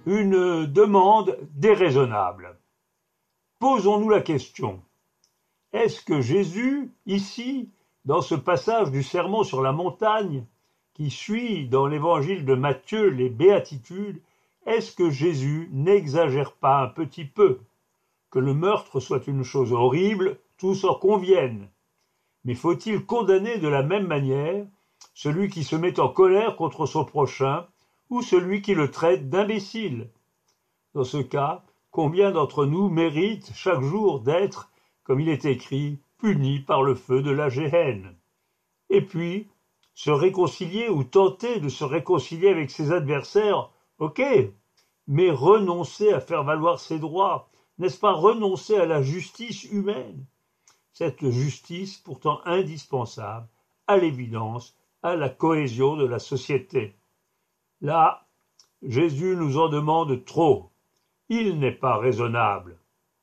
une demande déraisonnable. Posons-nous la question. Est-ce que Jésus, ici, dans ce passage du Sermon sur la montagne, qui suit dans l'évangile de Matthieu les béatitudes, est-ce que Jésus n'exagère pas un petit peu? Que le meurtre soit une chose horrible, tous en conviennent. Mais faut-il condamner de la même manière celui qui se met en colère contre son prochain ou celui qui le traite d'imbécile? Dans ce cas, combien d'entre nous méritent chaque jour d'être, comme il est écrit, punis par le feu de la géhenne? Et puis, se réconcilier ou tenter de se réconcilier avec ses adversaires, ok, mais renoncer à faire valoir ses droits, n'est-ce pas renoncer à la justice humaine? Cette justice pourtant indispensable, à l'évidence, à la cohésion de la société. Là, Jésus nous en demande trop. Il n'est pas raisonnable.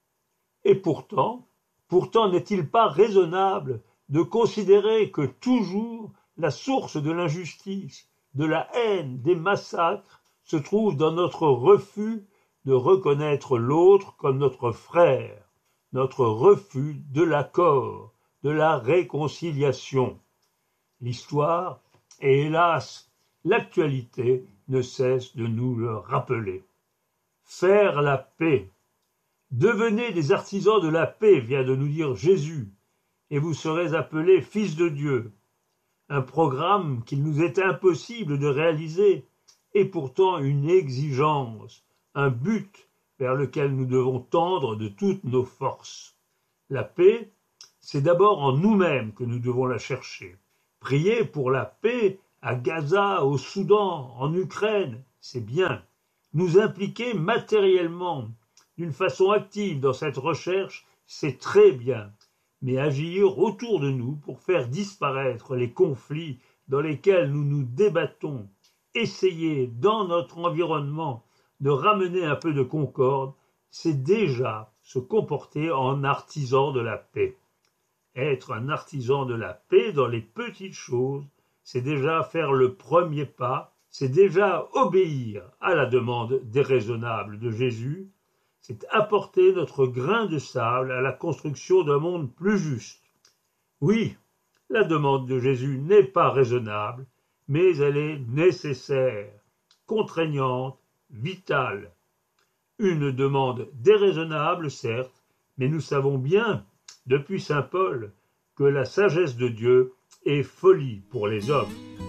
Et pourtant n'est-il pas raisonnable de considérer que toujours la source de l'injustice, de la haine, des massacres se trouve dans notre refus de reconnaître l'autre comme notre frère, notre refus de l'accord, de la réconciliation. L'histoire et hélas l'actualité ne cessent de nous le rappeler. Faire la paix. Devenez des artisans de la paix, vient de nous dire Jésus, et vous serez appelés fils de Dieu. Un programme qu'il nous est impossible de réaliser, et pourtant une exigence, un but vers lequel nous devons tendre de toutes nos forces. La paix, c'est d'abord en nous-mêmes que nous devons la chercher. Prier pour la paix à Gaza, au Soudan, en Ukraine, c'est bien. Nous impliquer matériellement, d'une façon active dans cette recherche, c'est très bien. Mais agir autour de nous pour faire disparaître les conflits dans lesquels nous nous débattons, essayer dans notre environnement de ramener un peu de concorde, c'est déjà se comporter en artisan de la paix. Être un artisan de la paix dans les petites choses, c'est déjà faire le premier pas, c'est déjà obéir à la demande déraisonnable de Jésus, c'est apporter notre grain de sable à la construction d'un monde plus juste. Oui, la demande de Jésus n'est pas raisonnable, mais elle est nécessaire, contraignante, vitale. Une demande déraisonnable, certes, mais nous savons bien, depuis saint Paul, que la sagesse de Dieu est folie pour les hommes.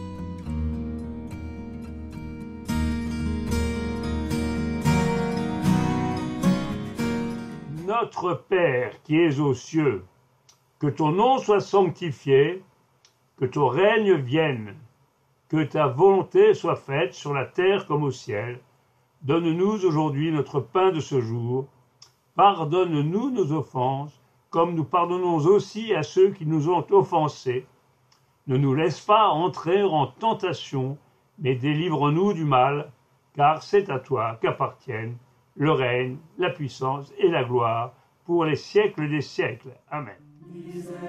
Notre Père qui es aux cieux, que ton nom soit sanctifié, que ton règne vienne, que ta volonté soit faite sur la terre comme au ciel. Donne-nous aujourd'hui notre pain de ce jour. Pardonne-nous nos offenses, comme nous pardonnons aussi à ceux qui nous ont offensés. Ne nous laisse pas entrer en tentation, mais délivre-nous du mal, car c'est à toi qu'appartiennent le règne, la puissance et la gloire pour les siècles des siècles. Amen.